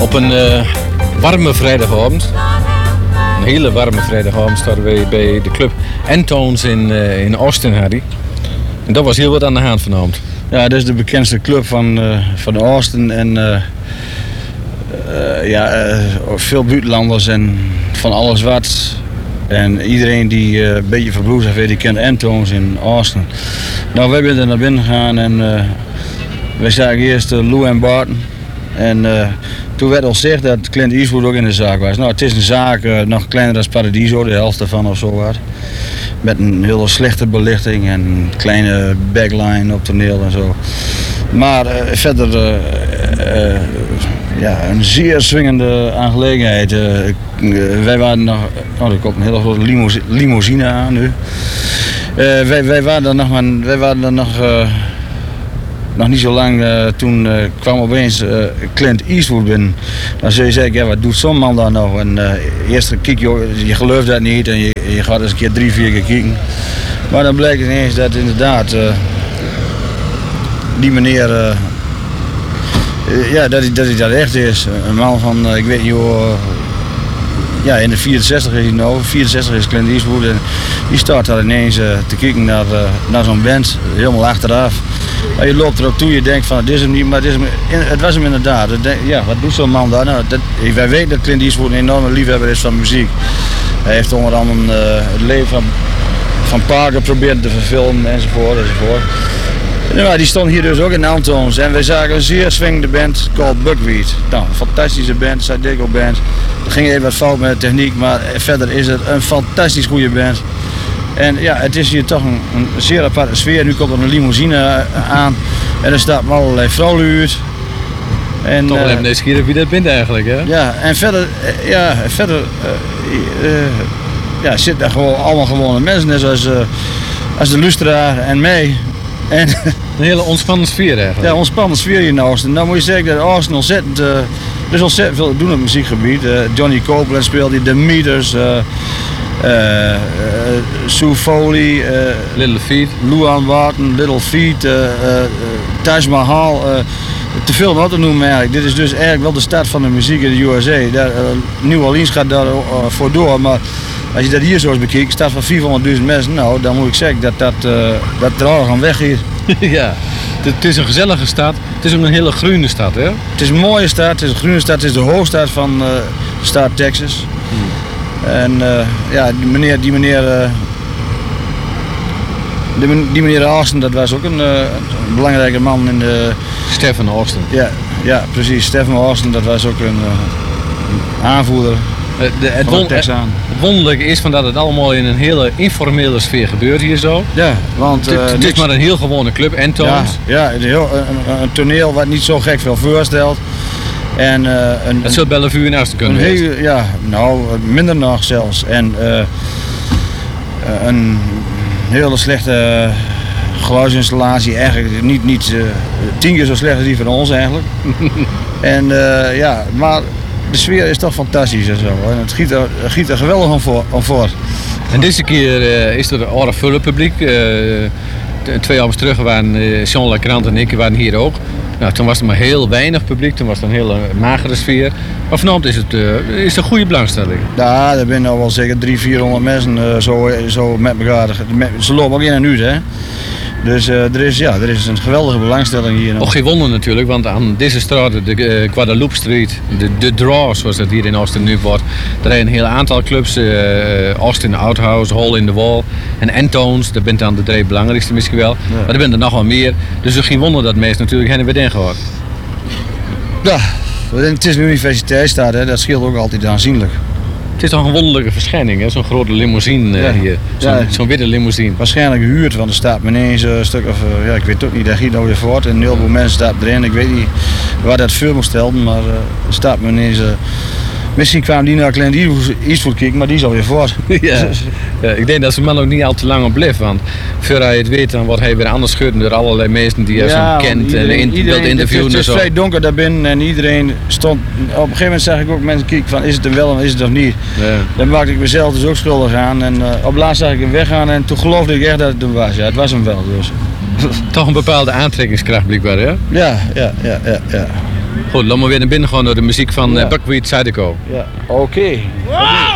Op een warme vrijdagavond, een hele warme vrijdagavond, stonden we bij de club Antones in Austin, Harry. En dat was heel wat aan de hand vanavond. Ja, dat is de bekendste club van Austin en veel buitenlanders en van alles wat. En iedereen die een beetje van blues heeft, die kent Antones in Austin. Nou, wij zijn er naar binnen gegaan en wij zagen eerst Lou en Barton. En toen werd al gezegd dat Clint Eastwood ook in de zaak was. Nou, het is een zaak nog kleiner dan Paradiso, de helft ervan of zo wat. Met een hele slechte belichting en een kleine backline op toneel en zo. Maar verder een zeer swingende aangelegenheid. Wij waren nog... Oh, er komt een hele grote limousine aan nu. Wij waren er nog niet zo lang. Toen kwam opeens Clint Eastwood binnen. Dan zei ik, ja, wat doet zo'n man daar nou? En eerst kijk je gelooft dat niet en je gaat eens een keer 3-4 keer kijken. Maar dan blijkt ineens dat inderdaad die meneer... dat hij dat echt is. Een man van, ik weet niet hoe... in de 64 is hij nou. 64 is Clint Eastwood. En die staat daar ineens te kijken naar zo'n band. Helemaal achteraf. Maar je loopt erop toe, je denkt van, dit is hem niet, maar het was hem inderdaad. Wat doet zo'n man daar? Nou, wij weten dat Clint Eastwood een enorme liefhebber is van muziek. Hij heeft onder andere het leven van Parker geprobeerd te verfilmen enzovoort. Ja, die stond hier dus ook in Antones en wij zagen een zeer swingende band called Buckwheat. Nou, een fantastische band, Zydeco band. Er ging even wat fout met de techniek, maar verder is het een fantastisch goede band. En ja, het is hier toch een zeer aparte sfeer. Nu komt er een limousine aan en er staat allerlei vrouwen. En toch wel even nieuwsgierig wie dat bent eigenlijk, hè? Ja, en verder zitten daar gewoon allemaal gewone mensen, net als de luisteraar en mij. En een hele ontspannen sfeer eigenlijk. Ja, ontspannen sfeer hier in Austin. Nou moet je zeggen dat Austin ontzettend... er is ontzettend veel te doen op het muziekgebied. Johnny Copeland speelt hier, The Meters, Sue Foley, Little Feat, Luan Barton, Little Feat, Taj Mahal. Te veel om wat te noemen eigenlijk. Dit is dus eigenlijk wel de start van de muziek in de USA. New Orleans gaat daar voor door, maar... Als je dat hier zo eens bekijkt, staat van 400.000 mensen, nou, dan moet ik zeggen dat er al gaan weg hier. Ja, het is een gezellige stad. Het is ook een hele groene stad, hè? Het is een mooie stad, het is een groene stad, het is de hoofdstad van de staat Texas. En die meneer Austin, dat was ook een belangrijke man in de... Stephen Austin. Ja, precies. Stephen Austin, dat was ook een aanvoerder. Het wonderlijke is dat het allemaal in een hele informele sfeer gebeurt hier zo. Ja, want het is maar een heel gewone club, Antones. Ja, een toneel wat niet zo gek veel voorstelt. En, dat zou Bellevue in Austin kunnen wezen. Ja, nou, minder nog zelfs. En een hele slechte geluidsinstallatie, eigenlijk niet 10 keer zo slecht als die van ons eigenlijk. En maar... De sfeer is toch fantastisch en zo. En het giet er geweldig om voor. En deze keer is er een aardig publiek. 2 jaar terug waren Jean Lacrant en ik waren hier ook. Nou, toen was er maar heel weinig publiek. Toen was het een hele magere sfeer. Maar vanavond is het een goede belangstelling. Ja, er zijn al wel zeker 300-400 mensen zo met elkaar. Ze lopen ook in en uit, hè. Dus er is een geweldige belangstelling hier. Ook geen wonder natuurlijk, want aan deze straat, de Guadalupe Street, de Draw zoals dat hier in Austin nu wordt, daar zijn een heel aantal clubs. Austin Outhouse, Hole in the Wall en Antones, dat bent dan de 3 belangrijkste misschien wel. Ja. Maar er zijn er nog wel meer, dus het is geen wonder dat mensen natuurlijk heen en weer in gehad. Ja, het is een universiteitsstad, hè, dat scheelt ook altijd aanzienlijk. Het is toch een wonderlijke verschijning, hè? Zo'n grote limousine hier. Zo'n witte limousine. Waarschijnlijk gehuurd, want er staat ineens een stuk of... ik weet het ook niet, daar giet nou weer voort. En een heleboel mensen staan erin. Ik weet niet waar dat voor moest stellen, maar er staat ineens... Misschien kwamen die naar Clint Eastwood kijken, maar die is alweer voort. Ja. Ik denk dat zijn man ook niet al te lang op blijft, want voor hij het weet, dan wordt hij weer anders geschud door allerlei mensen die hij zo kent en wilt interviewen. Het is vrij donker daarbinnen en iedereen stond... Op een gegeven moment zag ik ook mensen kijken van, is het er wel of is het er niet? Ja. Dan maakte ik mezelf dus ook schuldig aan en op laatst zag ik hem weggaan en toen geloofde ik echt dat het hem was. Ja, het was hem wel dus. Toch een bepaalde aantrekkingskracht blijkbaar, hè? Ja. Goed, laten we weer naar binnen gaan door de muziek van Buckwheat Zydeco. Ja, oké.